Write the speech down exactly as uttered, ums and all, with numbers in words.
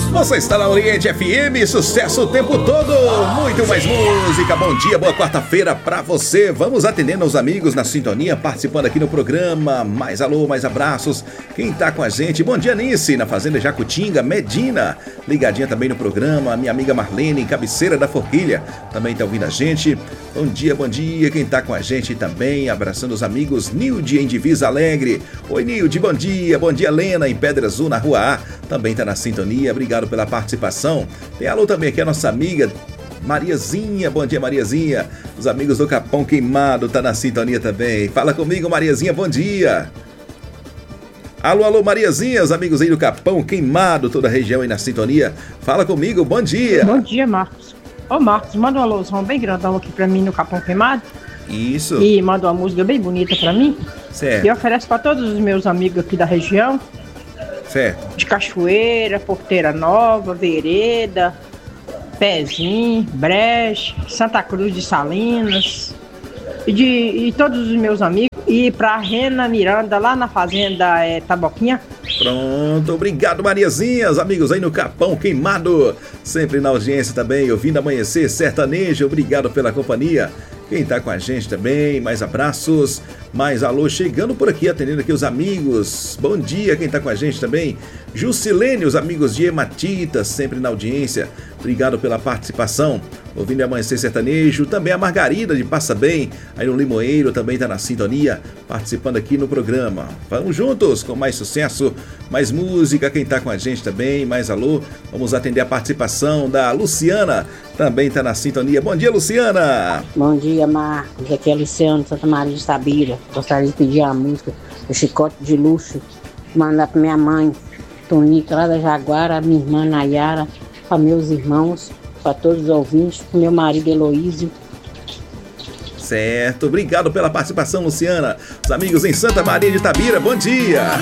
Você está na Oriente F M, sucesso o tempo todo, muito mais música. Bom dia, boa quarta-feira pra você. Vamos atendendo aos amigos na sintonia, participando aqui no programa. Mais alô, mais abraços. Quem tá com a gente? Bom dia, Nice, na Fazenda Jacutinga, Medina. Ligadinha também no programa. Minha amiga Marlene, cabeceira da Forquilha, também tá ouvindo a gente. Bom dia, bom dia. Quem tá com a gente também, abraçando os amigos. Nilde em Divisa Alegre. Oi, Nilde, bom dia. Bom dia, Lena, em Pedra Azul, na Rua A. Também tá na sintonia. Obrigado pela participação. Tem alô também aqui a nossa amiga Mariazinha. Bom dia, Mariazinha. Os amigos do Capão Queimado tá na sintonia também. Fala comigo, Mariazinha, bom dia. Alô, alô, Mariazinha, os amigos aí do Capão Queimado, toda a região aí na sintonia. Fala comigo, bom dia. Bom dia, Marcos. Ô, Marcos, manda um alôzão bem grandão aqui pra mim no Capão Queimado. Isso. E manda uma música bem bonita pra mim. Certo. E oferece pra todos os meus amigos aqui da região. Certo. De Cachoeira, Porteira Nova, Vereda, Pezinho, Breche, Santa Cruz de Salinas. E, de, e todos os meus amigos. E pra Rena Miranda, lá na fazenda é, Taboquinha. Pronto, obrigado, Mariazinha. Os amigos aí no Capão Queimado, sempre na audiência também, ouvindo Amanhecer Sertanejo. Obrigado pela companhia. Quem tá com a gente também, mais abraços, mais alô, chegando por aqui, atendendo aqui os amigos. Bom dia, quem tá com a gente também, Jusilene, os amigos de Hematita, sempre na audiência. Obrigado pela participação, ouvindo Amanhecer Sertanejo. Também a Margarida de Passa Bem, aí no Limoeiro, também tá na sintonia, participando aqui no programa. Vamos juntos com mais sucesso, mais música. Quem tá com a gente também, mais alô, vamos atender a participação da Luciana, também tá na sintonia. Bom dia, Luciana. Bom dia, Marcos. Aqui é Luciano, Santa Maria de Itabira. Gostaria de pedir a música do Chicote de Luxo, mandar para minha mãe, Tonica, lá da Jaguara, minha irmã Nayara, para meus irmãos, para todos os ouvintes, para meu marido Heloísio. Certo, obrigado pela participação, Luciana. Os amigos em Santa Maria de Itabira, bom dia.